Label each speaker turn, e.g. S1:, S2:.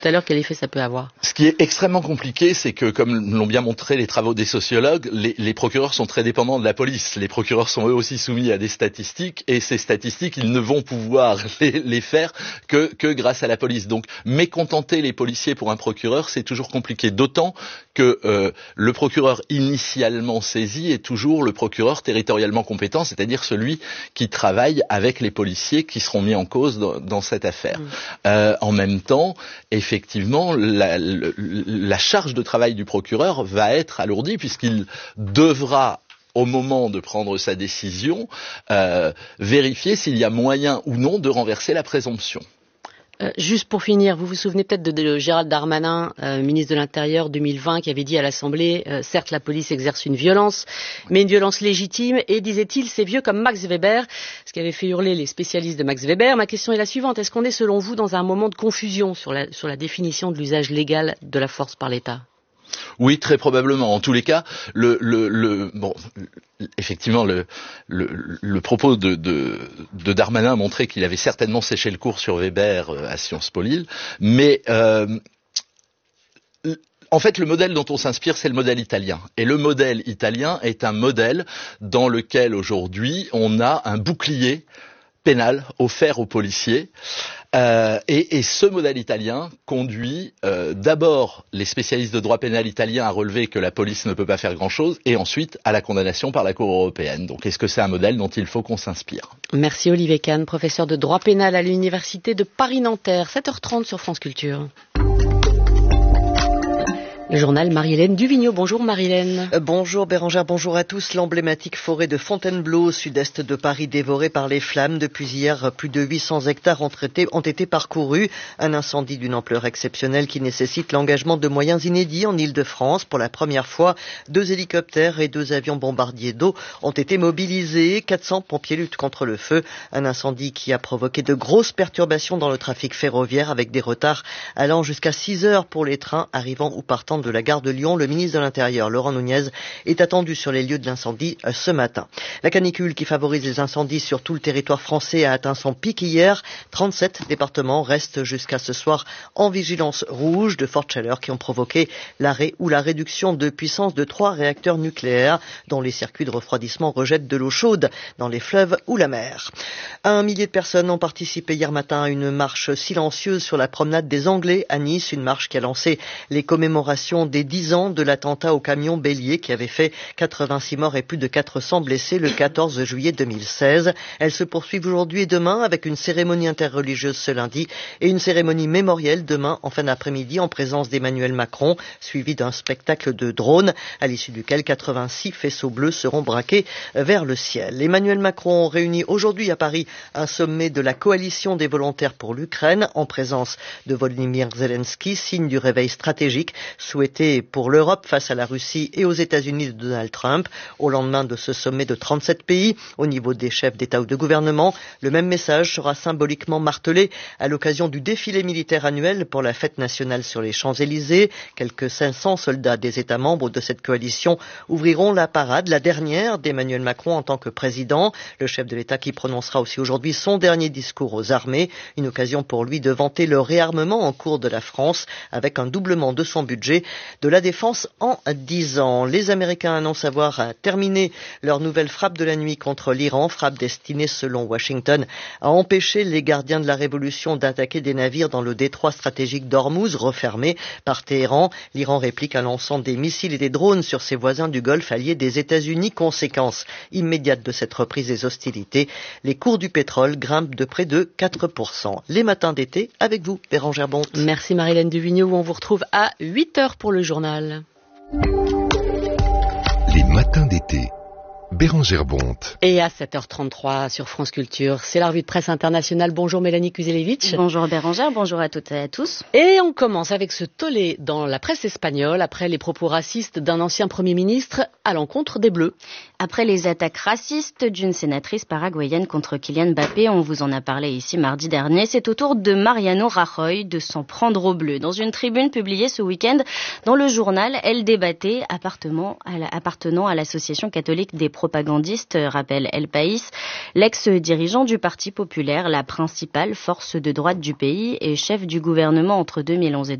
S1: tout à l'heure, quel effet ça peut avoir?
S2: Ce qui est extrêmement compliqué, c'est que, comme l'ont bien montré les travaux des sociologues, les procureurs sont très dépendants de la police. Les procureurs sont eux aussi soumis à des statistiques, et ces statistiques, ils ne vont pouvoir les faire que grâce à la police. Donc, mécontenter les policiers pour un procureur, c'est toujours compliqué. D'autant que le procureur initialement saisi est toujours le procureur territorialement compétent, c'est-à-dire celui qui travaille avec les policiers qui seront mis en cause dans cette affaire. En même temps, effectivement, la charge de travail du procureur va être alourdie puisqu'il devra, au moment de prendre sa décision, vérifier s'il y a moyen ou non de renverser la présomption.
S1: Juste pour finir, vous vous souvenez peut-être de Gérald Darmanin, ministre de l'Intérieur 2020, qui avait dit à l'Assemblée, certes la police exerce une violence, mais une violence légitime, et disait-il, c'est vieux comme Max Weber, ce qui avait fait hurler les spécialistes de Max Weber. Ma question est la suivante, est-ce qu'on est selon vous dans un moment de confusion sur la définition de l'usage légal de la force par l'État ?
S2: Oui, très probablement. En tous les cas, effectivement, le propos de Darmanin a montré qu'il avait certainement séché le cours sur Weber à Sciences Po Lille, mais en fait, le modèle dont on s'inspire, c'est le modèle italien. Et le modèle italien est un modèle dans lequel aujourd'hui on a un bouclier pénal offert aux policiers. Et ce modèle italien conduit d'abord les spécialistes de droit pénal italien à relever que la police ne peut pas faire grand-chose, et ensuite à la condamnation par la Cour européenne. Donc est-ce que c'est un modèle dont il faut qu'on s'inspire ?
S1: Merci Olivier Kahn, professeur de droit pénal à l'Université de Paris-Nanterre. 7h30 sur France Culture. Le journal Marie-Hélène Duvigneau. Bonjour Marie-Hélène.
S3: Bonjour Bérangère, bonjour à tous. L'emblématique forêt de Fontainebleau, au sud-est de Paris, dévorée par les flammes. Depuis hier, plus de 800 hectares ont été parcourus. Un incendie d'une ampleur exceptionnelle qui nécessite l'engagement de moyens inédits en Île-de-France. Pour la première fois, 2 hélicoptères et 2 avions bombardiers d'eau ont été mobilisés. 400 pompiers luttent contre le feu. Un incendie qui a provoqué de grosses perturbations dans le trafic ferroviaire, avec des retards allant jusqu'à 6 heures pour les trains arrivant ou partant de la gare de Lyon. Le ministre de l'Intérieur, Laurent Nunez, est attendu sur les lieux de l'incendie ce matin. La canicule qui favorise les incendies sur tout le territoire français a atteint son pic hier. 37 départements restent jusqu'à ce soir en vigilance rouge. De fortes chaleurs qui ont provoqué l'arrêt ou la réduction de puissance de 3 réacteurs nucléaires dont les circuits de refroidissement rejettent de l'eau chaude dans les fleuves ou la mer. 1 millier de personnes ont participé hier matin à une marche silencieuse sur la promenade des Anglais à Nice, une marche qui a lancé les commémorations des 10 ans de l'attentat au camion bélier qui avait fait 86 morts et plus de 400 blessés le 14 juillet 2016. Elles se poursuivent aujourd'hui et demain avec une cérémonie interreligieuse ce lundi et une cérémonie mémorielle demain en fin d'après-midi en présence d'Emmanuel Macron, suivi d'un spectacle de drones à l'issue duquel 86 faisceaux bleus seront braqués vers le ciel. Emmanuel Macron réunit aujourd'hui à Paris un sommet de la coalition des volontaires pour l'Ukraine en présence de Volodymyr Zelensky, signe du réveil stratégique souhaité pour l'Europe face à la Russie et aux États-Unis de Donald Trump. Au lendemain de ce sommet de 37 pays, au niveau des chefs d'État ou de gouvernement, le même message sera symboliquement martelé à l'occasion du défilé militaire annuel pour la fête nationale sur les Champs-Élysées. Quelques 500 soldats des États membres de cette coalition ouvriront la parade, la dernière d'Emmanuel Macron en tant que président. Le chef de l'État qui prononcera aussi aujourd'hui son dernier discours aux armées. Une occasion pour lui de vanter le réarmement en cours de la France avec un doublement de son budget de la défense en 10 ans. Les Américains annoncent avoir terminé leur nouvelle frappe de la nuit contre l'Iran, frappe destinée selon Washington à empêcher les gardiens de la révolution d'attaquer des navires dans le détroit stratégique d'Ormuz, refermé par Téhéran. L'Iran réplique en lançant des missiles et des drones sur ses voisins du Golfe alliés des États-Unis. Conséquence immédiate de cette reprise des hostilités, les cours du pétrole grimpent de près de 4%. Les matins d'été avec vous, Bérangère Bonte.
S1: Merci Marie-Hélène Duvigneau, où on vous retrouve à 8h pour le journal.
S4: Les matins d'été. Bérangère Bonte.
S1: Et à 7h33 sur France Culture, c'est la revue de presse internationale. Bonjour Mélanie Kuzelevich.
S5: Bonjour Bérangère, bonjour à toutes et à tous.
S1: Et on commence avec ce tollé dans la presse espagnole après les propos racistes d'un ancien Premier ministre à l'encontre des Bleus.
S5: Après les attaques racistes d'une sénatrice paraguayenne contre Kylian Mbappé, on vous en a parlé ici mardi dernier, c'est au tour de Mariano Rajoy de s'en prendre aux Bleus. Dans une tribune publiée ce week-end dans le journal, elle débattait appartenant à l'association catholique des propagandiste, rappelle El País. L'ex-dirigeant du Parti populaire, la principale force de droite du pays et chef du gouvernement entre 2011 et